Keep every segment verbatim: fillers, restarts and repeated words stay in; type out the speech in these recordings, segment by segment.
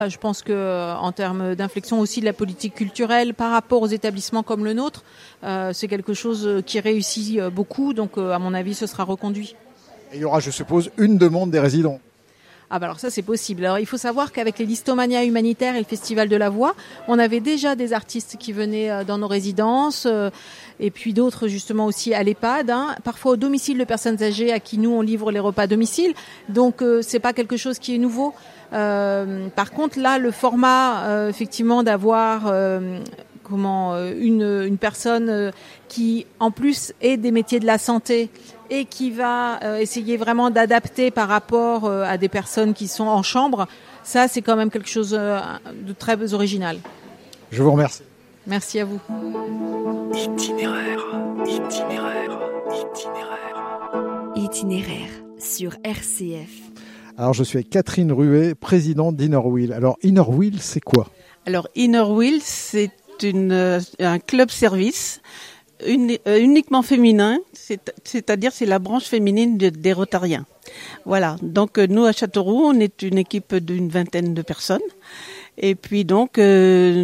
Je pense qu'en termes d'inflexion aussi de la politique culturelle par rapport aux établissements comme le nôtre, euh, c'est quelque chose qui réussit beaucoup, donc euh, à mon avis ce sera reconduit. Et il y aura, je suppose, une demande des résidents. Ah bah alors ça c'est possible. Alors il faut savoir qu'avec les Listomania humanitaires et le Festival de la Voix, on avait déjà des artistes qui venaient dans nos résidences euh, et puis d'autres justement aussi à l'EHPAD, hein, parfois au domicile de personnes âgées à qui nous on livre les repas à domicile. Donc euh, c'est pas quelque chose qui est nouveau. Euh, par contre là le format euh, effectivement d'avoir euh, comment euh, une une personne euh, qui en plus est des métiers de la santé et qui va euh, essayer vraiment d'adapter par rapport euh, à des personnes qui sont en chambre, ça c'est quand même quelque chose euh, de très original. Je vous remercie. Merci à vous. Itinéraire, itinéraire, itinéraire. Itinéraire sur R C F. Alors je suis avec Catherine Ruet, présidente d'Innerwheel. Alors Innerwheel, c'est quoi ? Alors Innerwheel, c'est une, euh, un club service Uni, euh, uniquement féminin, c'est, c'est-à-dire c'est la branche féminine de, des Rotariens. Voilà, donc euh, nous à Châteauroux, on est une équipe d'une vingtaine de personnes. Et puis donc euh,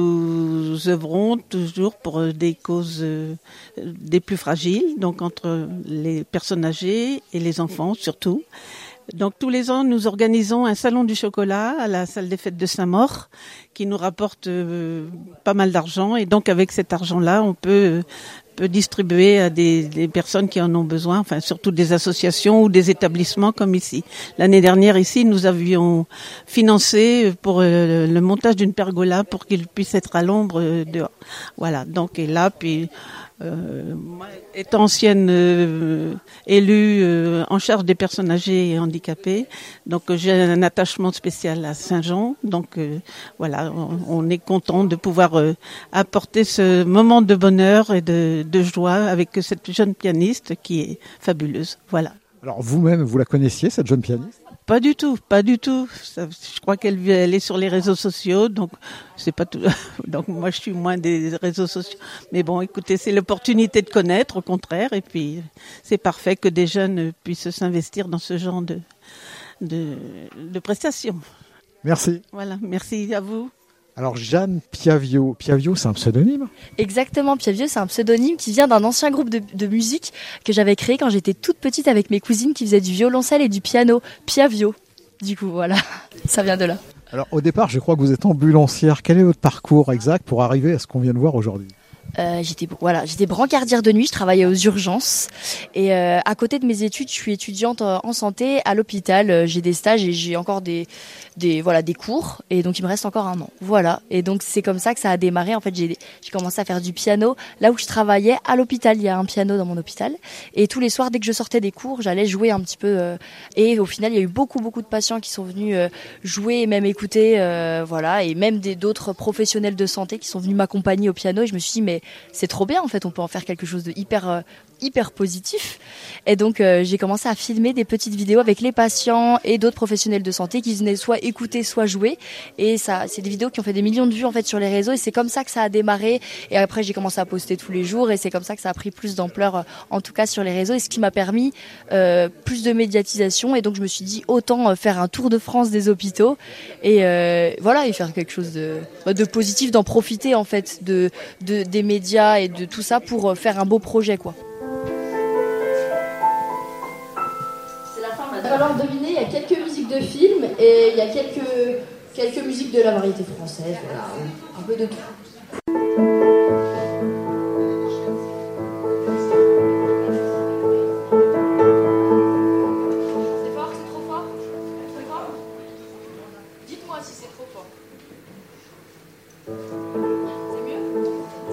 nous œuvrons toujours pour des causes euh, des plus fragiles, donc entre les personnes âgées et les enfants surtout. Donc tous les ans, nous organisons un salon du chocolat à la salle des fêtes de Saint-Maur qui nous rapporte euh, pas mal d'argent. Et donc avec cet argent-là, on peut, euh, peut distribuer à des, des personnes qui en ont besoin, enfin surtout des associations ou des établissements comme ici. L'année dernière, ici, nous avions financé pour euh, le montage d'une pergola pour qu'il puisse être à l'ombre euh, dehors. Voilà, donc et là, puis... Euh, moi, étant ancienne euh, élue euh, en charge des personnes âgées et handicapées, donc euh, j'ai un attachement spécial à Saint-Jean. Donc euh, voilà, on, on est content de pouvoir euh, apporter ce moment de bonheur et de, de joie avec cette jeune pianiste qui est fabuleuse. Voilà. Alors vous-même, vous la connaissiez, cette jeune pianiste ? Pas du tout, pas du tout. Ça, je crois qu'elle elle est sur les réseaux sociaux, donc c'est pas tout. Donc moi je suis moins des réseaux sociaux. Mais bon, écoutez, c'est l'opportunité de connaître, au contraire, et puis c'est parfait que des jeunes puissent s'investir dans ce genre de de, de prestations. Merci. Voilà, merci à vous. Alors Jeanne Piavio, Piavio c'est un pseudonyme ? Exactement, Piavio c'est un pseudonyme qui vient d'un ancien groupe de, de musique que j'avais créé quand j'étais toute petite avec mes cousines qui faisaient du violoncelle et du piano, Piavio. Du coup voilà, ça vient de là. Alors au départ je crois que vous êtes ambulancière, quel est votre parcours exact pour arriver à ce qu'on vient de voir aujourd'hui ? Euh, j'étais voilà, j'étais brancardière de nuit, je travaillais aux urgences et euh, à côté de mes études, je suis étudiante en santé à l'hôpital. Euh, j'ai des stages et j'ai encore des des voilà des cours et donc il me reste encore un an. Voilà et donc c'est comme ça que ça a démarré. En fait, j'ai j'ai commencé à faire du piano là où je travaillais à l'hôpital. Il y a un piano dans mon hôpital et tous les soirs dès que je sortais des cours, j'allais jouer un petit peu euh, et au final il y a eu beaucoup beaucoup de patients qui sont venus euh, jouer et même écouter euh, voilà et même des d'autres professionnels de santé qui sont venus m'accompagner au piano et je me suis dit mais c'est trop bien en fait, on peut en faire quelque chose de hyper euh, hyper positif. Et donc euh, j'ai commencé à filmer des petites vidéos avec les patients et d'autres professionnels de santé qui venaient soit écouter, soit jouer. Et ça, c'est des vidéos qui ont fait des millions de vues en fait sur les réseaux. Et c'est comme ça que ça a démarré. Et après j'ai commencé à poster tous les jours. Et c'est comme ça que ça a pris plus d'ampleur, euh, en tout cas sur les réseaux. Et ce qui m'a permis euh, plus de médiatisation. Et donc je me suis dit autant euh, faire un tour de France des hôpitaux et euh, voilà et faire quelque chose de, de positif, d'en profiter en fait de, de des médias et de tout ça pour euh, faire un beau projet quoi. Il va falloir deviner, il y a quelques musiques de films et il y a quelques, quelques musiques de la variété française, voilà, un peu de tout. C'est fort, c'est trop fort? C'est fort? Dites-moi si c'est trop fort.